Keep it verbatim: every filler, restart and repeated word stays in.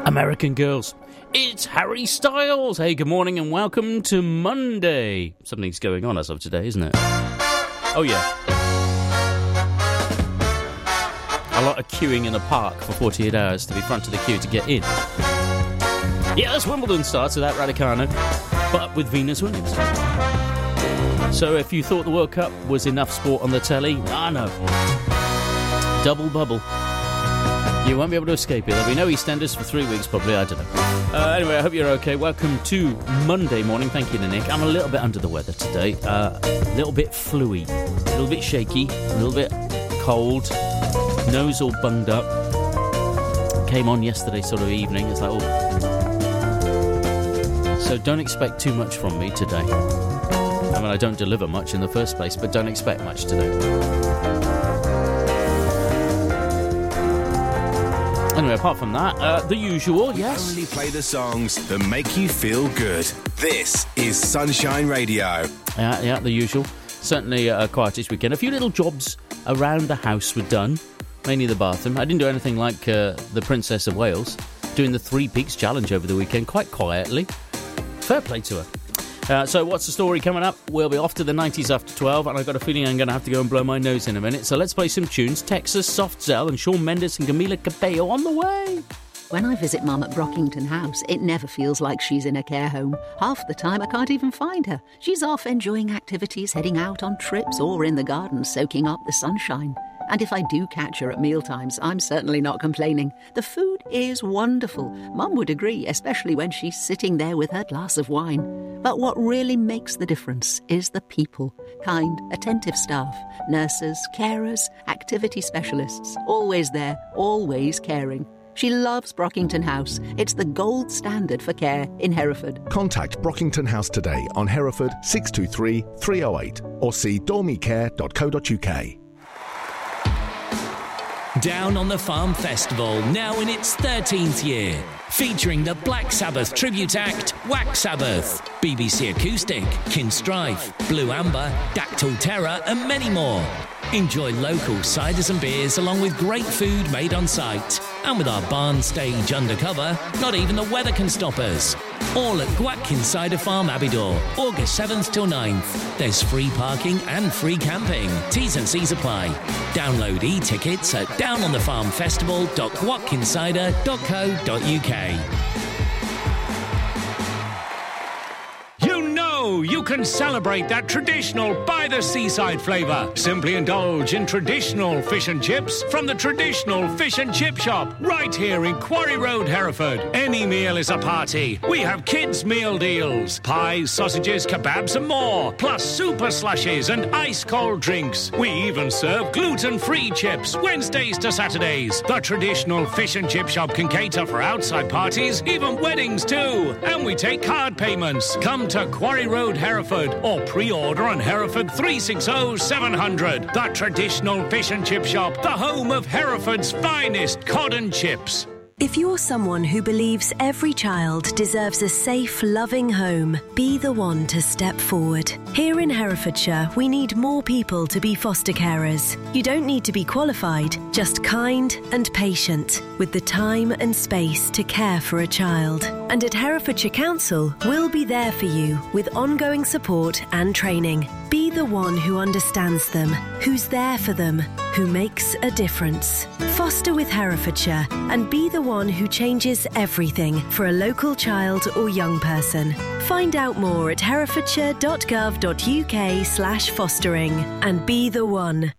American Girls. It's Harry Styles. Hey, good morning and welcome to Monday. Something's going on as of today, isn't it? Oh, yeah. A lot of queuing in the park for forty-eight hours to be front of the queue to get in. Yes, Wimbledon starts without Raducanu, but with Venus Williams. So if you thought the World Cup was enough sport on the telly, ah, no. Double bubble. You won't be able to escape it. There'll be no EastEnders for three weeks, probably. I don't know. Uh, anyway, I hope you're okay. Welcome to Monday morning. Thank you to Nick. I'm a little bit under the weather today. Uh, a little bit fluey. A little bit shaky. A little bit cold. Nose all bunged up. Came on yesterday sort of evening. It's like, oh. So don't expect too much from me today. I mean, I don't deliver much in the first place, but don't expect much today. Anyway, apart from that, uh, the usual, yes. Only play the songs that make you feel good. This is Sunshine Radio. Yeah, yeah, the usual. Certainly a uh, quietish weekend. A few little jobs around the house were done, mainly the bathroom. I didn't do anything like uh, the Princess of Wales, doing the Three Peaks Challenge over the weekend quite quietly. Fair play to her. Uh, so what's the story coming up? We'll be off to the nineties after twelve, and I've got a feeling I'm going to have to go and blow my nose in a minute. So let's play some tunes. Texas, Soft Cell and Shawn Mendes and Camila Cabello on the way. When I visit Mum at Brockington House, it never feels like she's in a care home. Half the time I can't even find her. She's off enjoying activities, heading out on trips, or in the garden soaking up the sunshine. And if I do catch her at mealtimes, I'm certainly not complaining. The food is wonderful. Mum would agree, especially when she's sitting there with her glass of wine. But what really makes the difference is the people. Kind, attentive staff, nurses, carers, activity specialists. Always there, always caring. She loves Brockington House. It's the gold standard for care in Hereford. Contact Brockington House today on Hereford six two three, three oh eight or see dormicare dot co dot uk. Down on the Farm Festival, now in its thirteenth year, featuring the Black Sabbath tribute act, Whack Sabbath, B B C Acoustic, Kinstrife, Blue Amber, Dactyl Terror and many more. Enjoy local ciders and beers along with great food made on site. And with our barn stage undercover, not even the weather can stop us. All at Gwatkin Cider Farm, Abbeydoor, August seventh till ninth. There's free parking and free camping. T's and C's apply. Download e-tickets at down on the farm festival dot gwatkin cider dot co dot uk. You can celebrate that traditional by-the-seaside flavour. Simply indulge in traditional fish and chips from the traditional fish and chip shop right here in Quarry Road, Hereford. Any meal is a party. We have kids' meal deals. Pies, sausages, kebabs and more. Plus super slushies and ice-cold drinks. We even serve gluten-free chips Wednesdays to Saturdays. The traditional fish and chip shop can cater for outside parties, even weddings too. And we take card payments. Come to Quarry Road, Hereford, or pre-order on Hereford three six zero, seven hundred. The traditional fish and chip shop, the home of Hereford's finest cod and chips. If you're someone who believes every child deserves a safe, loving home, be the one to step forward. Here in Herefordshire, we need more people to be foster carers. You don't need to be qualified, just kind and patient, with the time and space to care for a child. And at Herefordshire Council, we'll be there for you with ongoing support and training. Be the one who understands them, who's there for them, who makes a difference. Foster with Herefordshire and be the one who changes everything for a local child or young person. Find out more at herefordshire dot gov dot uk slash fostering and be the one.